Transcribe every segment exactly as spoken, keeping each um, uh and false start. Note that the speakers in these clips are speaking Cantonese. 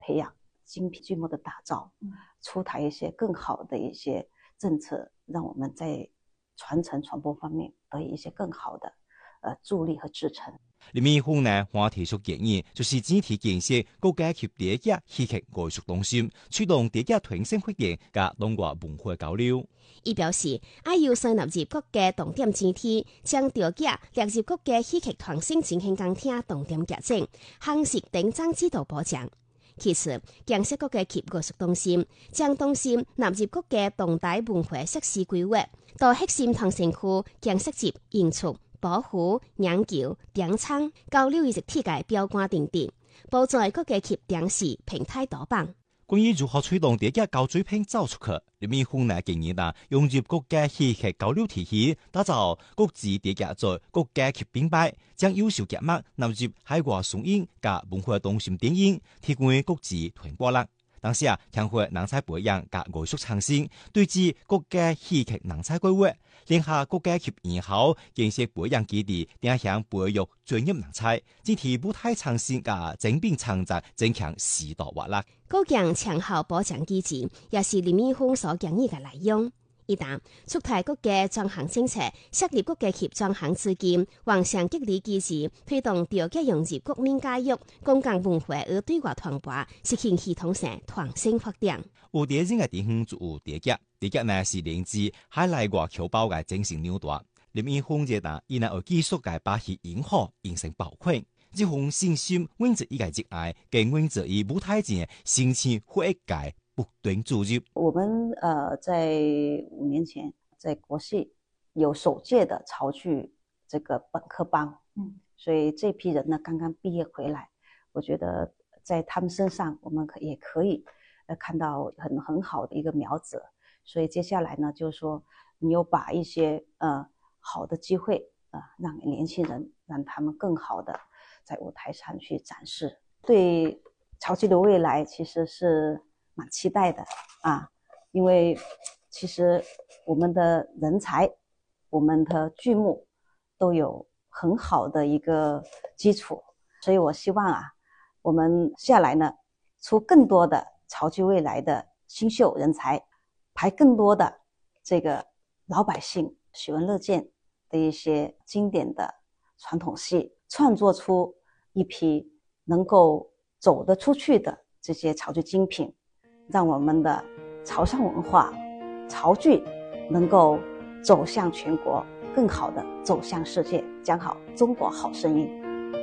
培养精品剧目的打造，出台一些更好的一些政策，让我们在传承传播方面得以一些更好的呃助力和支撑。 林美凤呢，还提出建议，就是整體建設國家級地價戲劇藝術中心，推動地價團省發展加兩岸文化交流。 伊表示，要優先納入國家重點整體，將地價列入國家戲劇團省進行公廳重點結整，夯實等長制度保障。其次，建設國家級藝術中心，將中心納入國家當代文化設施規劃，到核心團省區建設及營造、保護、研究、典藏、交流以及體界標杆等等，保障國家級電視平台多榜。 關於如何推動地價高水平走出去，林美鳳呢建議呢融入國家戲劇交流體系，打造國際地價在國家級品牌，將優秀節目納入海外上映加文化中心電影，提供國際傳播力。當時啊，強化人才培養加藝術創新，對接國家戲劇人才規劃，聯合國家級院校建設培養基地，定向培育專業人才，整體舞台創新加精品創作，增強時代活力。 高強長效保障機制，也是林美鳳所建議嘅內容。一旦出台國家專項政策，設立國家級專項資金，橫向激勵機制，推動地價融入國民教育、公共文化與對外傳播，實現系統性團省發展。 有地方嘅地方就有地價，地價呢是連自海內外僑胞嘅精神紐帶。林美鳳覺得，伊能有技術嘅把戲演好，形成爆款。這項信心，穩着伊個熱愛，更穩着伊舞台前心情活一界。不斷注入。 我們呃在五年前在國戲有首屆的潮劇這個本科班，嗯，所以這批人呢剛剛畢業回來，我覺得在他們身上我們可也可以呃看到很很好的一個苗子。所以接下來呢，就是說你有把一些呃好的機會啊、呃，讓年輕人讓他們更好的在舞台上去展示。對潮劇的未來其實是蠻期待的啊，因為其實我們的人才、我們的劇目都有很好的一個基礎，所以我希望啊，我們下來呢，出更多的潮劇未來的新秀人才，排更多的這個老百姓喜聞樂見的一些經典的傳統戲，創作出一批能夠走得出去的這些潮劇精品。讓我們的潮汕文化、潮劇能夠走向全國，更好的走向世界，講好中國好聲音。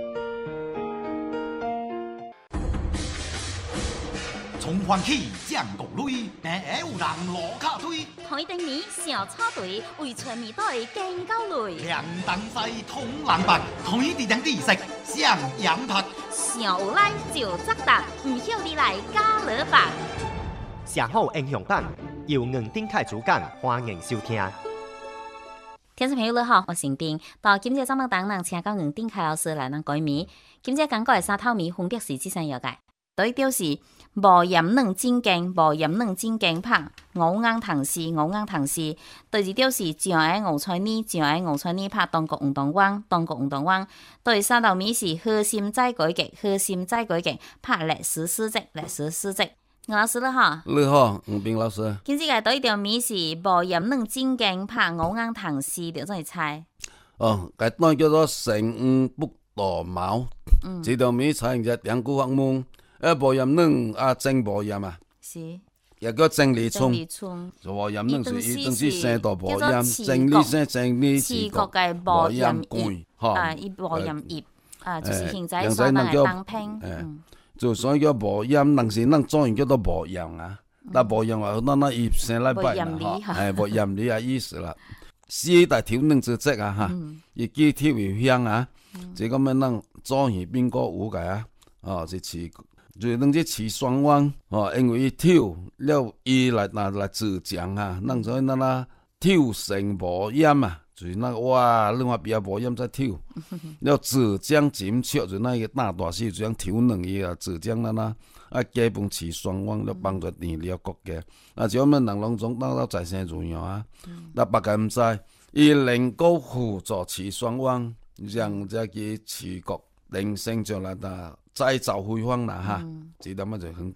從歡喜降國淚，平下有人落卡堆。 台頂面小草堆，為全面隊更高淚。 兩當西通藍白，台地頂地色上羊拍。 上有來就責答，唔曉你來加勒白。 寫好英雄版，由吳丁凱主講，歡迎收聽。 聽眾朋友你好，我是丁。到今日節目當中，請教吳丁凱老師來咱解謎。今日講過嘅三套謎分別是幾項要解？第一條是無鹽卵真勁，無鹽卵真勁拍，五硬糖絲，五硬糖絲。第二條是上愛五彩呢，上愛五彩呢拍中國運動灣，中國運動灣。第三道謎是核心再改革，核心再改革拍歷史史跡，歷史史跡。吳老師你好， 你好，吳斌老師。 今次嘅第一條謎是無鹽卵真勁拍，五硬糖絲，就怎嚟猜？ 哦，個單叫做成五不多毛。嗯，這條謎採用隻兩句法門。誒，無鹽卵啊，真無鹽啊， 是， 也叫真理聰。無鹽卵是伊當時生到無鹽，真理生真理治國嘅無鹽罐， 啊，伊無鹽葉，啊，就是現在所謂嘅當拼，嗯， 就所以叫無鹽，當時咱做人叫做無鹽啊，但無鹽話咱那葉生來拜啦，誒，無鹽理啊意思啦，四大挑卵之職啊，哈，伊記挑為香啊，即咁樣咱做人邊個有嘅啊，哦，是飼。就當只飼雙汪，哦，因為伊挑了伊來拿來自強啊，咱所以咱啦挑成無鹽啊，就是那個哇，另外邊無鹽再挑，了自強真巧，就那個大大細就樣挑卵伊啊，自強咱啦啊，基本飼雙汪了幫助治療國家，啊，就咁樣人攏總當到在生如樣啊，那別個唔知，伊能夠輔助飼雙汪，讓這個飼國人生將來呾。再造輝煌啦哈，這點麼就很